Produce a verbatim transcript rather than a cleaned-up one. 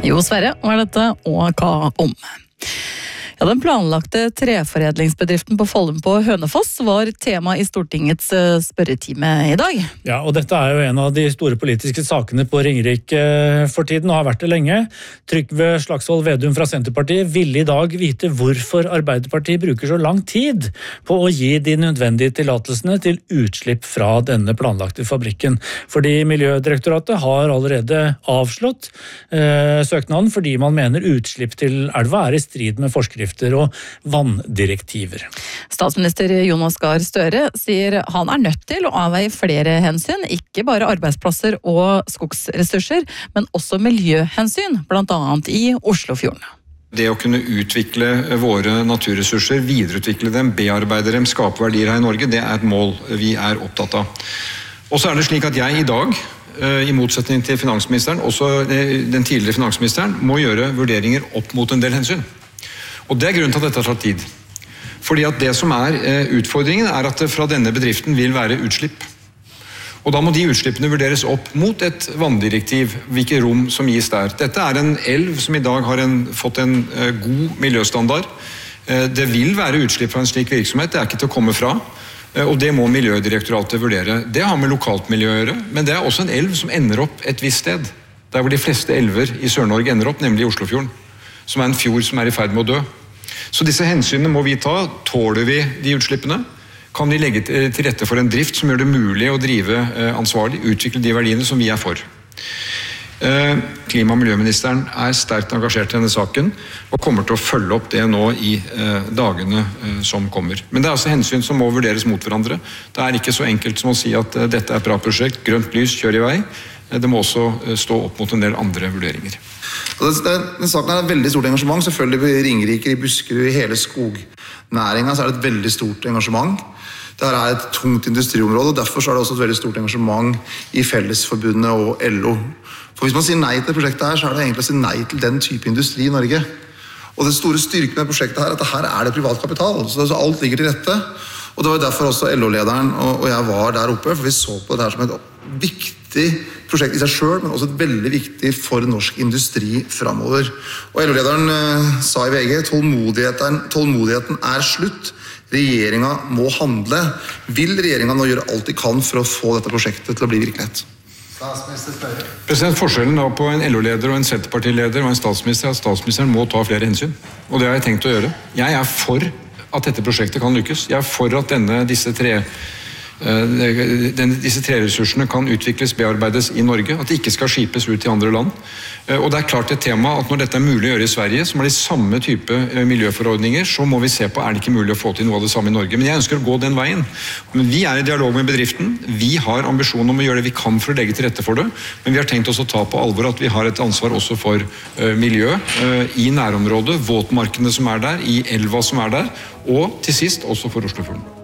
Jo, Sverre, hva er dette, og hva om? Ja, den planlagte treforedlingsbedriften på Follum på Hønefoss var tema i Stortingets spørretime i dag. Ja, og dette er jo en av de store politiske sakene på Ringerike for tiden, og har vært det lenge. Trygve Slagsvold Vedum fra Senterpartiet ville i dag vite hvorfor Arbeiderpartiet bruker så lang tid på å gi de nødvendige tillatelsene til utslipp fra denne planlagte fabrikken. Fordi Miljødirektoratet har allerede avslått eh, søknaden fordi man mener utslipp til elva er i strid med forskrifter og vanndirektiver. Statsminister Jonas Gahr Støre sier han er nødt til å avveie flere hensyn, ikke bare arbeidsplasser og skogsressurser, men også miljøhensyn, blant annet i Oslofjorden. Det å kunne utvikle våre naturressurser, videreutvikle dem, bearbeide dem, skape verdier her i Norge, det er et mål vi er opptatt av. Og så er det slik at jeg i dag, i motsetning til finansministeren, også den tidligere finansministeren, må gjøre vurderinger opp mot en del hensyn. Og det er grunnen til at dette har tatt tid. Fordi at det som er utfordringen er at det fra denne bedriften vil være utslipp. Og da må de utslippene vurderes opp mot et vanndirektiv, hvilke rom som gis der. Dette er en elv som i dag har en, fått en god miljøstandard. Det vil være utslipp fra en slik virksomhet, det er ikke til å komme fra. Og det må Miljødirektoratet vurdere. Det har med lokalt miljø å gjøre, men det er også en elv som ender opp et visst sted. Der hvor de fleste elver i Sør-Norge ender opp, nemlig i Oslofjorden. Som er en fjord som er i ferd med å dø. Så disse hensynene må vi ta. Tåler vi de utslippene? Kan vi legge til rette for en drift som gjør det mulig å drive ansvarlig, utvikle de verdiene som vi er for? Klima- og miljøministeren er sterkt engasjert i denne saken, og kommer til å følge opp det nå i dagene som kommer. Men det er altså hensyn som må vurderes mot hverandre. Det er ikke så enkelt som å si at dette er et bra prosjekt, grønt lys, kjør i vei. Det må også stå opp mot en del andre vurderinger. Den saken er et veldig stort engasjement, selvfølgelig i Ringerike, i Buskerud, i hele skognæringen, så er det et veldig stort engasjement. Dette er et tungt industriområde, og derfor er det også et veldig stort engasjement i Fellesforbundet og L O. For hvis man sier nei til prosjektet her, så er det egentlig å si nei til den type industri i Norge. Og det store styrken med prosjektet her er at her er det privat kapital, så alt ligger til rette. Og det var derfor også L O-lederen og jeg var der oppe, for vi så på det her som et viktig prosjekt i seg selv, men også et veldig viktig for norsk industri fremover. Og L O-lederen eh, sa i V G, tålmodigheten, tålmodigheten er slutt, regjeringen må handle. Vil regjeringen nå gjøre alt de kan for å få dette prosjektet til å bli virkelighet? President, forskjellen da på en L O-leder og en Senterpartileder og en statsminister er at statsministeren må ta flere hensyn. Og det har jeg tenkt å gjøre. Jeg er for at dette prosjektet kan lykkes. Jeg er for at denne, disse tre Den, disse treressursene kan utvikles, bearbeides i Norge, at det ikke skal skipes ut i andre land. Og det er klart et tema at når dette er mulig å gjøre i Sverige, som har de samme type miljøforordninger, så må vi se på er det ikke mulig å få til noe av det samme i Norge. Men jeg ønsker å gå den veien. Men vi er i dialog med bedriften. Vi har ambisjon om å gjøre det vi kan for å legge til rette for det, men vi har tenkt oss å ta på alvor at vi har et ansvar også for uh, miljø uh, i nærområdet, våtmarkene som er der, i elva som er der, og til sist også for Oslofjorden.